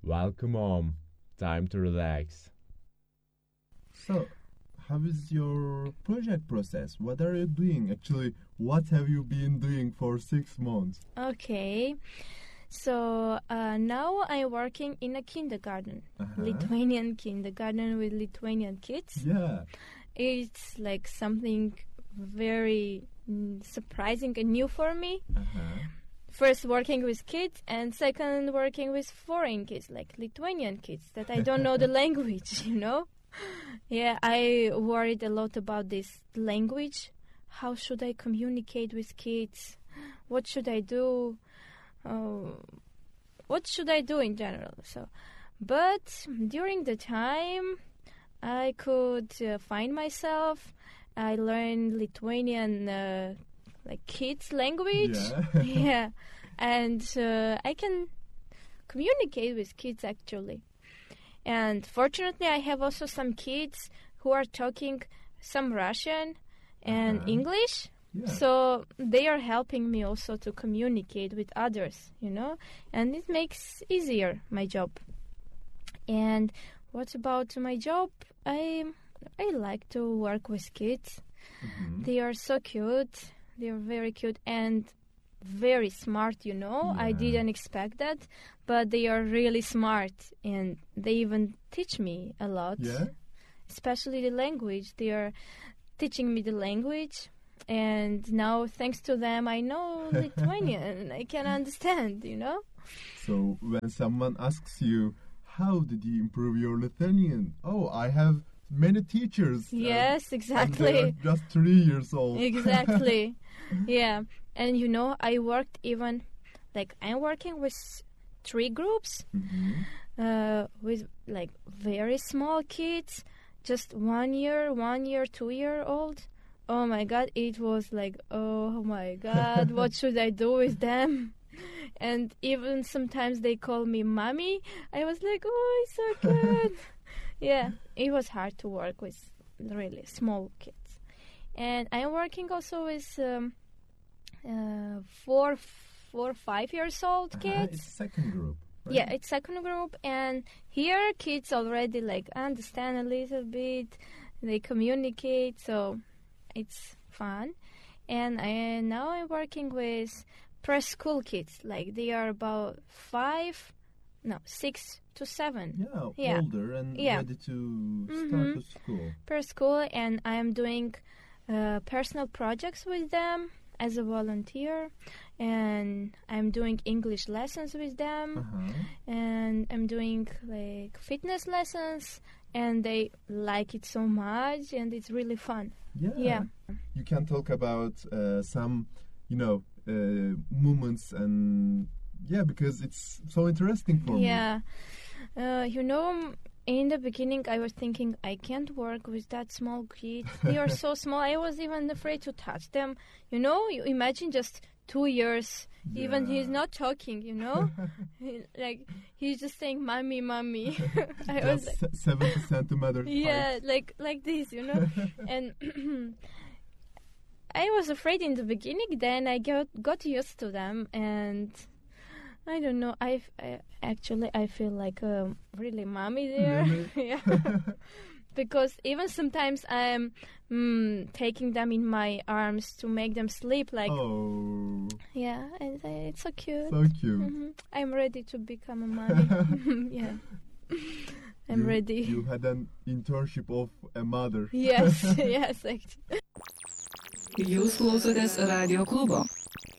Welcome home. Time to relax. So, how is your project process? What are you doing? Actually, what have you been doing for 6 months? Okay. So now I'm working in a kindergarten, Lithuanian kindergarten with Lithuanian kids. Yeah. It's like something very surprising and new for me. First working with kids, and second working with foreign kids, like Lithuanian kids, that I don't know the language, you know? Yeah, I worried a lot about this language. How should I communicate with kids? What should I do? What should I do in general? But during the time, I could find myself. I learned Lithuanian like kids language. Yeah. And I can communicate with kids actually. And fortunately, I have also some kids who are talking some Russian and English. Yeah. So they are helping me also to communicate with others, you know, and it makes easier my job. And what about my job? I like to work with kids. They are so cute. They are very cute and very smart, you know. Yeah. I didn't expect that, but they are really smart and they even teach me a lot. Yeah. Especially the language. They are teaching me the language. And now, thanks to them, I know Lithuanian. I can understand, you know. So when someone asks you, how did you improve your Lithuanian? Oh, I have many teachers. Yes, exactly. And they are just 3 years old. Exactly. Yeah. And, you know, I worked even, like, I'm working with 3 groups with, like, very small kids, just 1 year, 2-year-old. Oh my God, it was like, oh my God, what should I do with them? And even sometimes they call me mommy. I was like, oh, it's so good. Yeah, it was hard to work with really small kids. And I'm working also with 4-5 years old kids. It's second group. Right? Yeah, it's second group. And here kids already like understand a little bit. They communicate, so it's fun. And now I'm working with preschool kids. Like they are about 6 to 7. Yeah, older and ready to start to school. Preschool, and I am doing personal projects with them as a volunteer. And I'm doing English lessons with them. And I'm doing like fitness lessons. And they like it so much, and it's really fun. Yeah. You can talk about some, moments and because it's so interesting for me. Yeah. In the beginning, I was thinking, I can't work with that small kids. They are so small. I was even afraid to touch them. You imagine just 2 years. Yeah. Even he's not talking, he's just saying, mommy, mommy. I was like, 70 centimeters. Yeah, like this, And I was afraid in the beginning. Then I got used to them, and I don't know. I feel like a really mommy there. Really? Yeah. Because even sometimes I'm taking them in my arms to make them sleep. Like, yeah, and it's so cute. So cute. I'm ready to become a mommy. Yeah, I'm ready. You had an internship of a mother. Yes, yes, actually. Jūs klausotės Radio klubo.